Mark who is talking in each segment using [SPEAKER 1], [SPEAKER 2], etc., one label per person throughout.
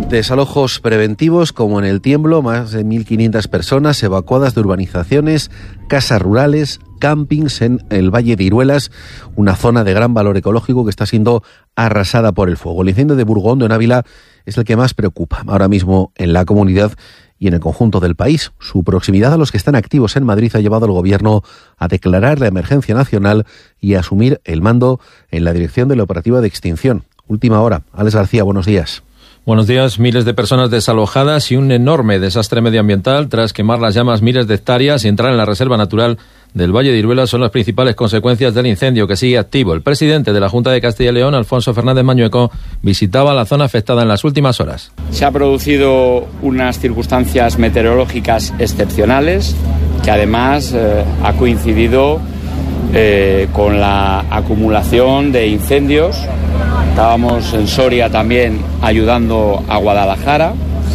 [SPEAKER 1] Desalojos preventivos, como en El Tiemblo, más de 1.500 personas evacuadas de urbanizaciones, casas rurales, campings en el Valle de Iruelas, una zona de gran valor ecológico que está siendo arrasada por el fuego. El incendio de Burgondo, en Ávila, es el que más preocupa ahora mismo en la comunidad y en el conjunto del país. Su proximidad a los que están activos en Madrid ha llevado al Gobierno a declarar la emergencia nacional y a asumir el mando en la dirección de la operativa de extinción. Última hora. Alex García, buenos días.
[SPEAKER 2] Buenos días. Miles de personas desalojadas y un enorme desastre medioambiental tras quemar las llamas miles de hectáreas y entrar en la reserva natural del Valle de Iruelas son las principales consecuencias del incendio que sigue activo. El presidente de la Junta de Castilla y León, Alfonso Fernández Mañueco, visitaba la zona afectada en las últimas horas.
[SPEAKER 3] Se ha producido unas circunstancias meteorológicas excepcionales que además ha coincidido con la acumulación de incendios. Estábamos en Soria también ayudando a Guadalajara,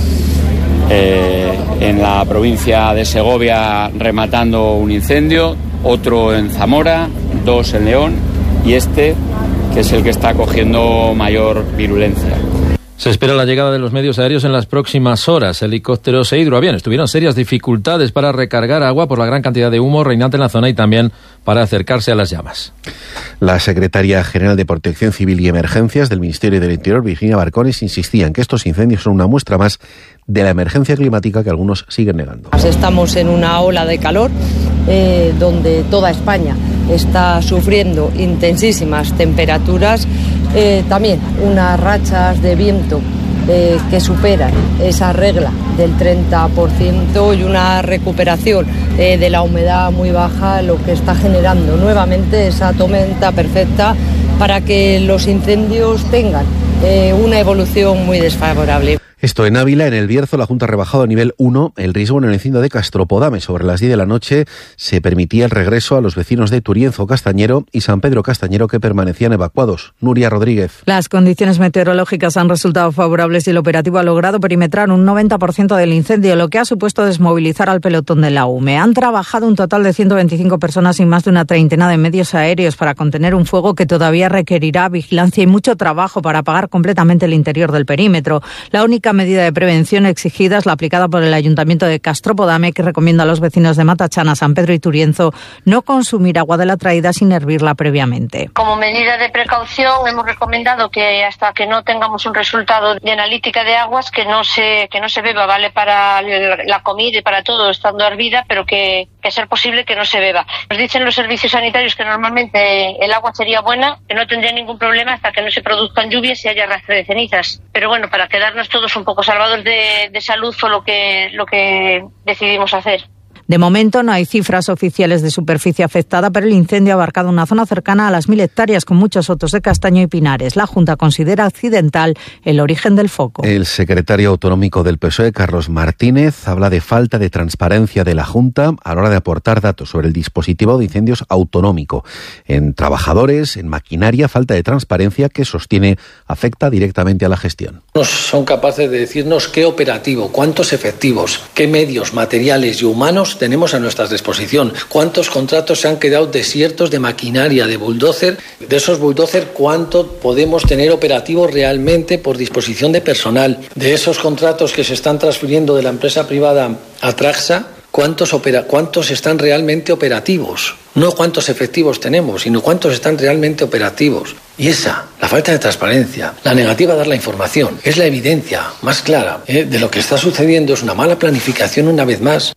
[SPEAKER 3] en la provincia de Segovia rematando un incendio, otro en Zamora, 2 en León y este, que es el que está cogiendo mayor virulencia.
[SPEAKER 2] Se espera la llegada de los medios aéreos en las próximas horas. Helicópteros e hidroaviones tuvieron serias dificultades para recargar agua por la gran cantidad de humo reinante en la zona y también para acercarse a las llamas.
[SPEAKER 1] La secretaria general de Protección Civil y Emergencias del Ministerio del Interior, Virginia Barcones, insistía en que estos incendios son una muestra más de la emergencia climática que algunos siguen negando.
[SPEAKER 4] Estamos en una ola de calor donde toda España está sufriendo intensísimas temperaturas, también unas rachas de viento que superan esa regla del 30% y una recuperación de la humedad muy baja, lo que está generando nuevamente esa tormenta perfecta para que los incendios tengan una evolución muy desfavorable.
[SPEAKER 1] Esto en Ávila. En el Bierzo, la Junta ha rebajado a nivel 1 el riesgo en el incendio de Castropodame. Sobre las 10 de la noche se permitía el regreso a los vecinos de Turienzo Castañero y San Pedro Castañero que permanecían evacuados. Nuria Rodríguez.
[SPEAKER 5] Las condiciones meteorológicas han resultado favorables y el operativo ha logrado perimetrar un 90% del incendio, lo que ha supuesto desmovilizar al pelotón de la UME. Han trabajado un total de 125 personas y más de una treintena de medios aéreos para contener un fuego que todavía requerirá vigilancia y mucho trabajo para apagar completamente el interior del perímetro. La única medida de prevención exigida es la aplicada por el Ayuntamiento de Castropodame, que recomienda a los vecinos de Matachana, San Pedro y Turienzo no consumir agua de la traída sin hervirla previamente.
[SPEAKER 6] Como medida de precaución hemos recomendado que hasta que no tengamos un resultado de analítica de aguas que no se beba, vale para la comida y para todo estando hervida, pero que a ser posible que no se beba. Nos dicen los servicios sanitarios que normalmente el agua sería buena, que no tendría ningún problema hasta que no se produzcan lluvias y haya arrastre de cenizas. Pero bueno, para quedarnos todos un poco salvados de salud fue lo que decidimos hacer.
[SPEAKER 5] De momento no hay cifras oficiales de superficie afectada, pero el incendio ha abarcado una zona cercana a las 1.000 hectáreas con muchos sotos de castaño y pinares. La Junta considera accidental el origen del foco.
[SPEAKER 1] El secretario autonómico del PSOE, Carlos Martínez, habla de falta de transparencia de la Junta a la hora de aportar datos sobre el dispositivo de incendios autonómico. En trabajadores, en maquinaria, falta de transparencia que sostiene afecta directamente a la gestión.
[SPEAKER 7] No son capaces de decirnos qué operativo, cuántos efectivos, qué medios materiales y humanos tenemos a nuestra disposición, cuántos contratos se han quedado desiertos de maquinaria, de bulldozer, de esos bulldozer cuánto podemos tener operativo realmente por disposición de personal, de esos contratos que se están transfiriendo de la empresa privada a Traxa, cuántos están realmente operativos, no cuántos efectivos tenemos, sino cuántos están realmente operativos. Y la falta de transparencia, la negativa a dar la información, es la evidencia más clara de lo que está sucediendo, es una mala planificación una vez más.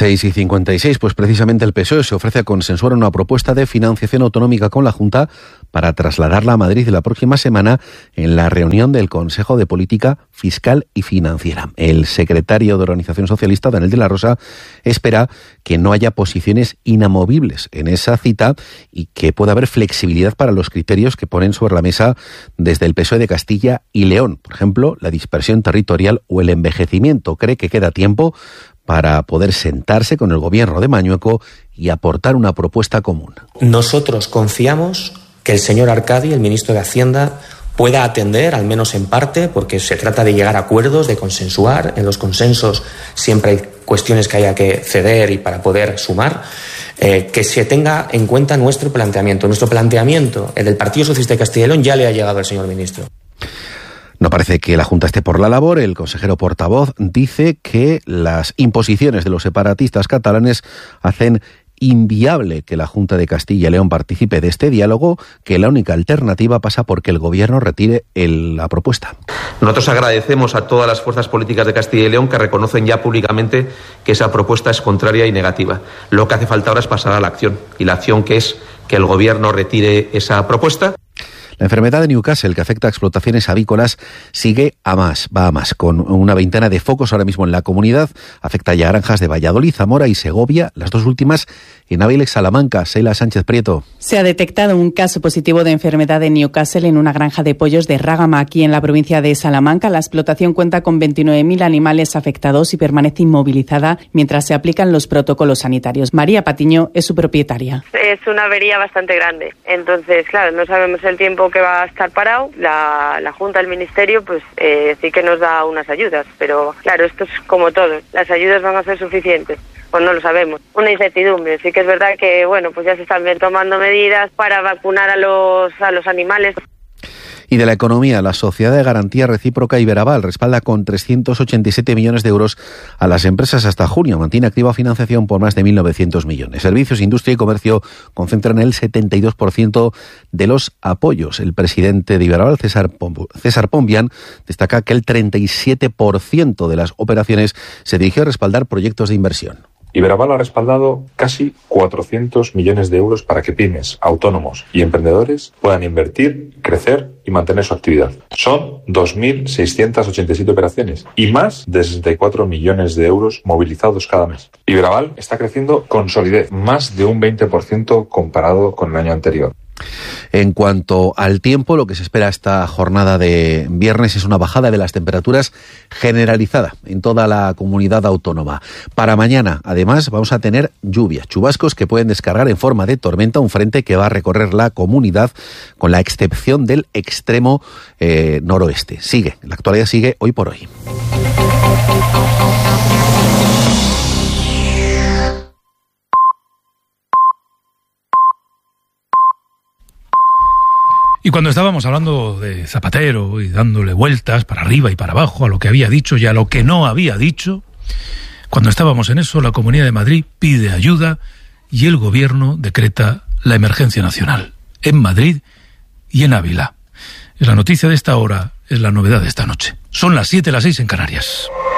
[SPEAKER 1] 6:56, pues precisamente el PSOE se ofrece a consensuar una propuesta de financiación autonómica con la Junta para trasladarla a Madrid la próxima semana en la reunión del Consejo de Política Fiscal y Financiera. El secretario de Organización Socialista, Daniel de la Rosa, espera que no haya posiciones inamovibles en esa cita y que pueda haber flexibilidad para los criterios que ponen sobre la mesa desde el PSOE de Castilla y León. Por ejemplo, la dispersión territorial o el envejecimiento. Cree que queda tiempo para poder sentarse con el gobierno de Mañueco y aportar una propuesta común.
[SPEAKER 8] Nosotros confiamos que el señor Arcadi, el ministro de Hacienda, pueda atender, al menos en parte, porque se trata de llegar a acuerdos, de consensuar. En los consensos siempre hay cuestiones que haya que ceder y para poder sumar. Que se tenga en cuenta nuestro planteamiento. Nuestro planteamiento, el del Partido Socialista de Castilla y León, ya le ha llegado al señor ministro.
[SPEAKER 1] No parece que la Junta esté por la labor. El consejero portavoz dice que las imposiciones de los separatistas catalanes hacen inviable que la Junta de Castilla y León participe de este diálogo, que la única alternativa pasa por que el Gobierno retire la propuesta.
[SPEAKER 9] Nosotros agradecemos a todas las fuerzas políticas de Castilla y León que reconocen ya públicamente que esa propuesta es contraria y negativa. Lo que hace falta ahora es pasar a la acción, y la acción que es que el Gobierno retire esa propuesta.
[SPEAKER 1] La enfermedad de Newcastle, que afecta a explotaciones avícolas, sigue a más, va a más, con una veintena de focos ahora mismo en la comunidad. Afecta ya a granjas de Valladolid, Zamora y Segovia, las dos últimas en Ávila y Salamanca. Seila Sánchez Prieto.
[SPEAKER 10] Se ha detectado un caso positivo de enfermedad de Newcastle en una granja de pollos de Rágama, aquí en la provincia de Salamanca. La explotación cuenta con 29.000 animales afectados y permanece inmovilizada mientras se aplican los protocolos sanitarios. María Patiño es su propietaria.
[SPEAKER 11] Es una avería bastante grande, entonces, claro, no sabemos el tiempo que va a estar parado. La Junta, el Ministerio, pues sí que nos da unas ayudas, pero claro, esto es como todo, las ayudas van a ser suficientes, pues no lo sabemos. Una incertidumbre, sí que es verdad que, bueno, pues ya se están tomando medidas para vacunar a los animales.
[SPEAKER 1] Y de la economía, la Sociedad de Garantía Recíproca Iberaval respalda con 387 millones de euros a las empresas hasta junio. Mantiene activa financiación por más de 1.900 millones. Servicios, industria y comercio concentran el 72% de los apoyos. El presidente de Iberaval, César Pombián, destaca que el 37% de las operaciones se dirigió a respaldar proyectos de inversión.
[SPEAKER 12] Iberaval ha respaldado casi 400 millones de euros para que pymes, autónomos y emprendedores puedan invertir, crecer y mantener su actividad. Son 2.687 operaciones y más de 64 millones de euros movilizados cada mes. Iberaval está creciendo con solidez, más de un 20% comparado con el año anterior.
[SPEAKER 1] En cuanto al tiempo, lo que se espera esta jornada de viernes es una bajada de las temperaturas generalizada en toda la comunidad autónoma. Para mañana, además, vamos a tener lluvias, chubascos que pueden descargar en forma de tormenta, un frente que va a recorrer la comunidad con la excepción del extremo noroeste. La actualidad sigue hoy por hoy.
[SPEAKER 13] Y cuando estábamos hablando de Zapatero y dándole vueltas para arriba y para abajo a lo que había dicho y a lo que no había dicho, cuando estábamos en eso, la Comunidad de Madrid pide ayuda y el Gobierno decreta la emergencia nacional en Madrid y en Ávila. Es la noticia de esta hora, es la novedad de esta noche. Son las 7, las 6 en Canarias.